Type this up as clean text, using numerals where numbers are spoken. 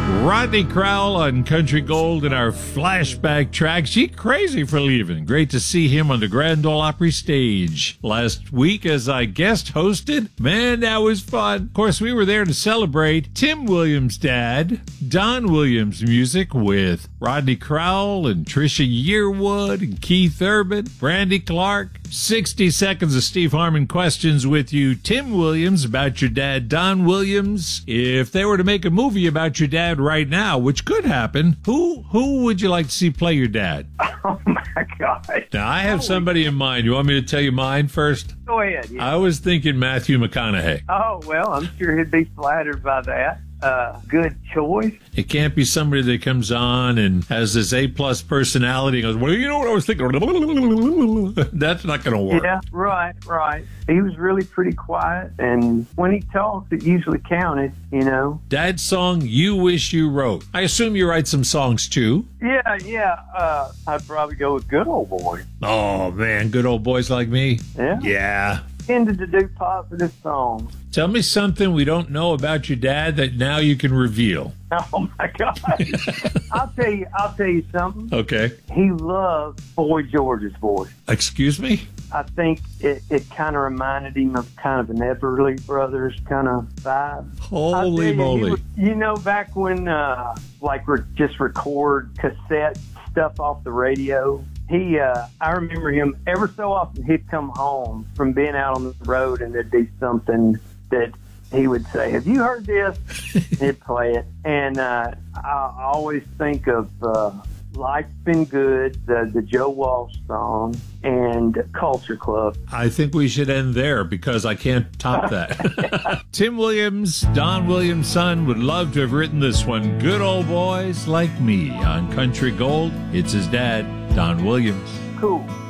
Rodney Crowell on Country Gold in our flashback track. She crazy for leaving. Great to see him on the Grand Ole Opry stage last week as I guest hosted. Man, that was fun. Of course, we were there to celebrate Tim Williams' dad, Don Williams' music with Rodney Crowell and Trisha Yearwood and Keith Urban, Brandy Clark. 60 seconds of Steve Harmon questions with you. Tim Williams about your dad, Don Williams. If they were to make a movie about your dad right now, which could happen, who would you like to see play your dad? Oh, my God. Now, I have somebody in mind. You want me to tell you mine first? Go ahead. Yeah. I was thinking Matthew McConaughey. Oh, well, I'm sure he'd be flattered by that. Good choice. It can't be somebody that comes on and has this A-plus personality and goes, well, you know what I was thinking? That's not going to work. Yeah, right. He was really pretty quiet, and when he talked, it usually counted, you know. Dad's song, You Wish You Wrote. I assume you write some songs, too? Yeah. I'd probably go with Good Old Boy. Oh, man, good old boys like me? Yeah. Tended to do positive songs. Tell me something we don't know about your dad that now you can reveal. Oh, my God. I'll tell you something. Okay. He loved Boy George's voice. Excuse me? I think it kind of reminded him of kind of an Everly Brothers kind of vibe. Holy moly. You know, back when, just record cassette stuff off the radio, I remember him every so often he'd come home from being out on the road and there'd be something that he would say, have you heard this? He'd play it. And I always think of Life's Been Good, the Joe Walsh song, and Culture Club. I think we should end there because I can't top that. Tim Williams, Don Williams' son, would love to have written this one, Good Old Boys Like Me, on Country Gold. It's his dad, Don Williams. Cool.